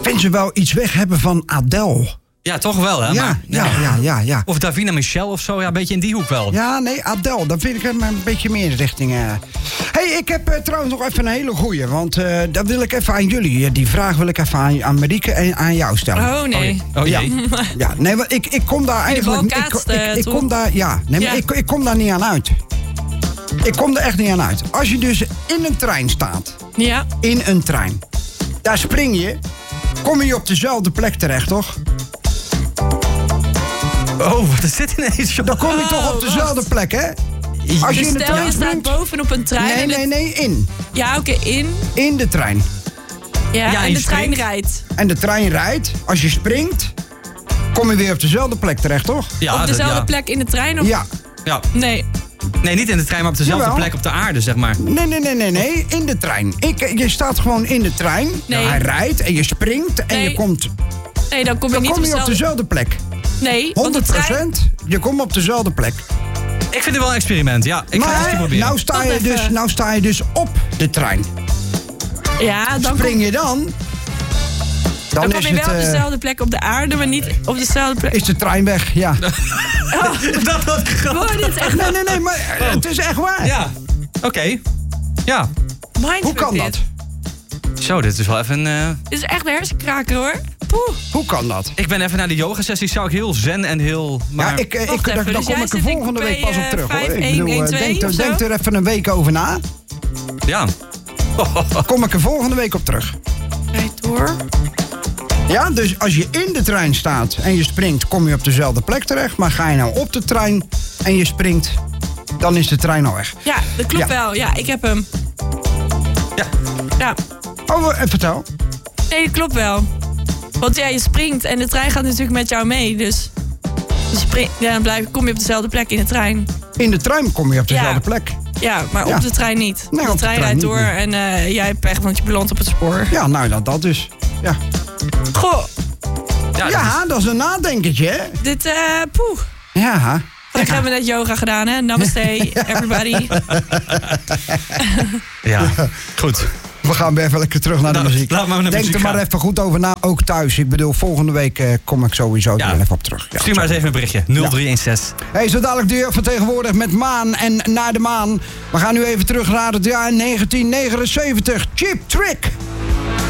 vind ze wel iets weg hebben van Adele. Ja, toch wel, hè? Ja. Of Davina Michel of zo, ja, een beetje in die hoek wel. Ja, nee, Adele, dan vind ik hem een beetje meer richting... Hey, ik heb trouwens nog even een hele goeie, want dat wil ik even aan jullie. Die vraag wil ik even aan Marieke en aan jou stellen. Oh, nee. Oh, ja. Ja, nee, want ik kom daar eigenlijk... Ik kom daar, ja, nee, maar ik kom daar niet aan uit. Ik kom er echt niet aan uit. Als je dus in een trein staat. Ja. In een trein. Daar spring je. Kom je op dezelfde plek terecht, toch? Oh, wat is dit ineens? Dan kom je toch op dezelfde plek, hè? Als je in de Stel, trein je staat bovenop een trein. Nee, in. Ja, oké, in. In de trein. Ja, en de trein rijdt. En de trein rijdt. Als je springt, kom je weer op dezelfde plek terecht, toch? Ja, op dezelfde plek in de trein? Of? Ja. Nee. Nee, niet in de trein, maar op dezelfde plek op de aarde, zeg maar. Nee, in de trein. Je staat gewoon in de trein. Nee. Hij rijdt en je springt en je komt... Nee, dan kom je niet op dezelfde plek. Nee, 100%. Je komt op dezelfde plek. Ik vind het wel een experiment, ja. Ik ga het proberen. Nou sta je dus op de trein. Ja, dan spring je dan... Dan kom je wel op dezelfde plek op de aarde, maar niet op dezelfde plek. Is de trein weg, ja. Dat was grappig. Nee, maar het is echt waar. Ja, oké. Ja. Hoe kan dat? Zo, dit is wel even... Dit is echt een hersenkraker, hoor. Poeh. Hoe kan dat? Ik ben even naar de yogasessie, zou ik heel zen en heel... Maar... Ja, dan kom ik er volgende week pas op terug, hoor. Ik bedoel, denk er even een week over na. Ja. Kom ik er volgende week op terug. Rijd door. Ja, dus als je in de trein staat en je springt, kom je op dezelfde plek terecht. Maar ga je nou op de trein en je springt, dan is de trein al weg. Ja, dat klopt wel. Ja, ik heb hem. Ja. Oh, vertel. Nee, dat klopt wel. Want ja, je springt en de trein gaat natuurlijk met jou mee. Dus dan kom je op dezelfde plek in de trein. In de trein kom je op dezelfde plek. Ja, maar op de trein niet. Nee, de trein rijdt door en jij hebt pech, want je belandt op het spoor. Ja, nou, dat dus. Ja. Goh. Ja, dat is een nadenkertje, hè? Dit, poeh. Ja. Ik heb net yoga gedaan, hè? Namaste, everybody. Ja, goed. We gaan weer even lekker terug naar de muziek. Denk er maar even goed over na, ook thuis. Ik bedoel, volgende week kom ik sowieso er even op terug. Stuur maar eens even een berichtje. 0316. Hey, zo dadelijk de jeugdvertegenwoordiger met Maan en Naar de Maan. We gaan nu even terug naar het jaar 1979. Cheap Trick.